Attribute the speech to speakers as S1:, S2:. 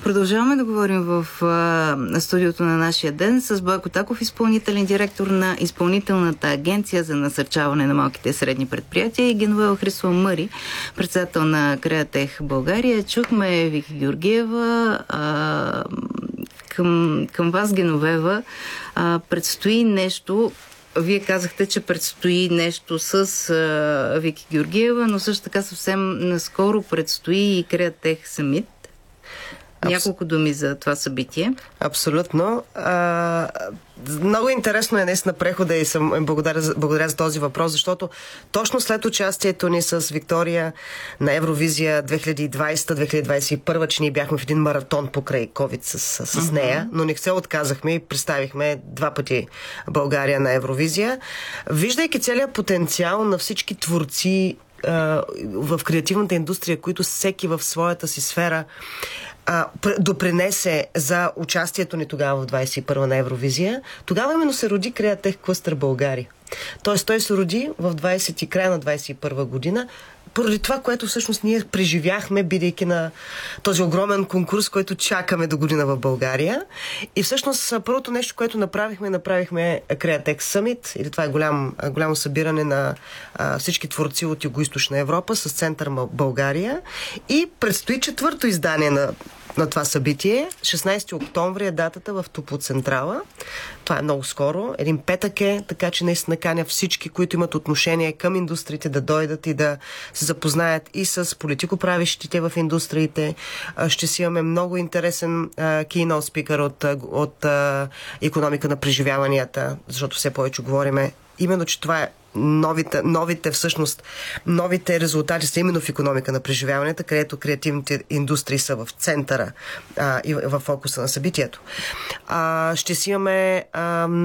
S1: Продължаваме да говорим в студиото на нашия ден с Бойко Таков, изпълнителен директор на Изпълнителната агенция за насърчаване на малките и средни предприятия, и Геновева Христова Мъри, председател на Креатех България. Чухме Вики Георгиева. Към вас, Геновева, предстои нещо. Вие казахте, че предстои нещо с Вики Георгиева, но също така съвсем наскоро предстои и Креатех Самит. Няколко думи за това събитие.
S2: Абсолютно. Много интересно е наистина прехода и съм благодаря за този въпрос, защото точно след участието ни с Виктория на Евровизия 2020-2021, че ние бяхме в един маратон покрай COVID с нея, но не се отказахме и представихме 2 пъти България на Евровизия. Виждайки целият потенциал на всички творци в креативната индустрия, които всеки в своята си сфера допринесе за участието ни тогава в 21 на Евровизия, тогава именно се роди Креатех Клъстър България. Тоест той се роди в края на 21 година, поради това, което всъщност ние преживяхме, бидейки на този огромен конкурс, който чакаме до година в България. И всъщност първото нещо, което направихме Креатех Самит, или това е голямо събиране на всички творци от Югоизточна Европа с център България. И предстои 4-то издание на това събитие. 16 октомври е датата в Топлоцентрала. Това е много скоро. Един петък е, така че наистина каня всички, които имат отношение към индустриите, да дойдат и да се запознаят и с политикоправещите в индустриите. Ще си имаме много интересен keynote спикър от икономика на преживяванията, защото все повече говориме именно, че това е новите резултати са именно в икономика на преживяванията, където креативните индустрии са в центъра и в фокуса на събитието. Ще си имаме